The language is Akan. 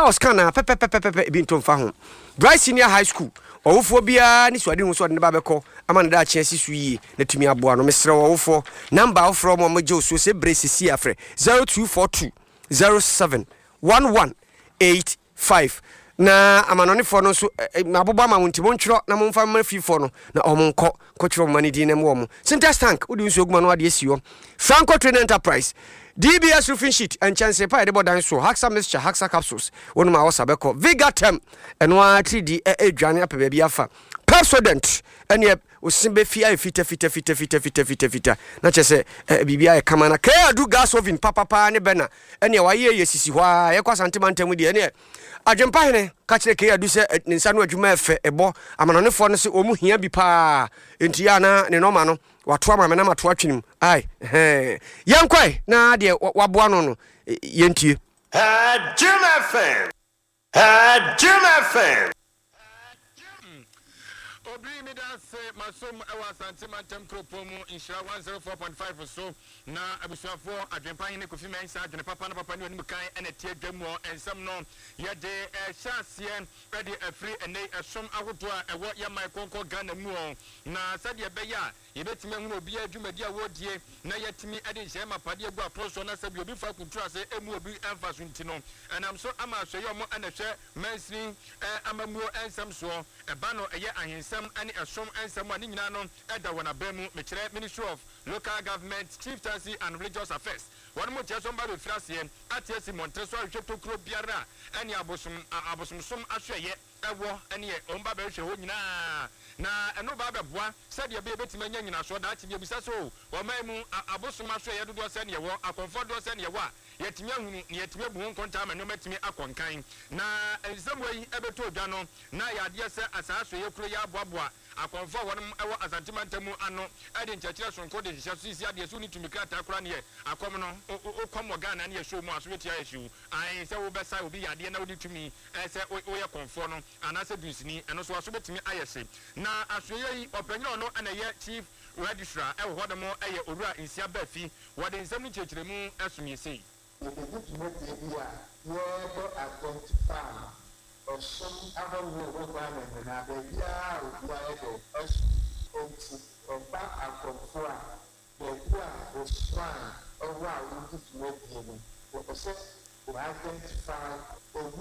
house kana pepepepepe bi ntomfa ho Bright Senior High School owofo bia ni suade hu so de ba beko ama na da chance su yi na tumi aboa no mesre owofo number ofro mo je osuo se bresisi afre 0242 07 1185 na amanonefo no so maboba ma wontimo ntwero na momfa mafifo no na omonko kotwero mani di na mo Sintex tank odi nso oguma no ade asiwo Franco Trading Enterprise DBS roofing sheet and chance pa de bodan so Haxa mixture Haxa capsules wonu ma wosabeko Vigatem eno a 3D edwane apebe bia fa Pepsodent ene osimbe fia fita na chese bibia e kama na ka do gas oven papa ne bena ene waye yesisi hwa ye kwasantemantam de ene adwempa hene ka kire ke adu se nsa no adwuma efe ebo amanonefo no se omu hia bi pa enti ya na ne noma no watoa ma na mato atwenim ai yankwai na de waboa no yentie Jim FM Obri mi da se masom ewa santimantem kropomu inshira 104.5 so na abusuafo adwempa hene kofi mensa adwene papa na papa ni oni kan ene tie dwemu ensam no ye de hyasie ready afri ene esom ahodo a ewo ya mai konko Ghana mu na sade be ya ye betime hu obi adwumadi a wodie na yetimi ade hye mapade agu aproso na sabi obi fa kuntura se emu obi emfa so ntino enam so ama so ye mo ene hwe mansri amamu ensam so eba no eye ahensam ani esom ensam ani nyina no eda wona bemu mekire Ministry of Local Government Chieftaincy and Religious Affairs one mo tie so mba be frase atiasi Montreso ahweto kro biara ani abosom som ahweye ewo ani omba be hwe ho nyina na eno ba beboa said ye be betima nya nyina so da ti bi bisa so o mai mu abosom ahweye dodo se ne ye wo akonfo do se ne ye wo yetimi ahunu ne yetimi bu nkonta ma no matimi akonkan na enzamwe ebeto odwa no na yade se asaso ye kuro ya aboaboa akonfo wonum ewo asantimantamu ano ade nchachira sonko de hihya so isi ade so ni tumi krata kura ne ye akom no okom Ghana ne ye show mu aso wetia ye show ai se wo besa obi yade na odi tumi se wo ye konfo no anase dunsini eno so aso betimi ayese na asoye yi opanyo no ana ye chief registrar ewo hodemo eye owura nsia bafi wode nsam ni chechiremu asumi sei the legitimate identify or some other requirement and have a year required or back and conform the year was fine or wow, we just make him. What I said to identify